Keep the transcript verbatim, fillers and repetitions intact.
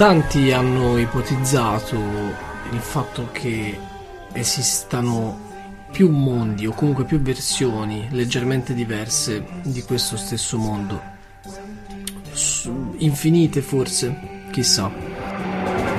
Tanti hanno ipotizzato il fatto che esistano più mondi o comunque più versioni leggermente diverse di questo stesso mondo. S- Infinite forse, chissà.